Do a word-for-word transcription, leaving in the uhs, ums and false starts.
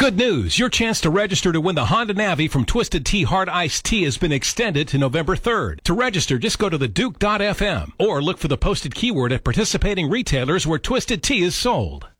Good news. Your chance to register to win the Honda Navi from Twisted Tea Hard Iced Tea has been extended to November third. To register, just go to the duke dot f m or look for the posted keyword at participating retailers where Twisted Tea is sold.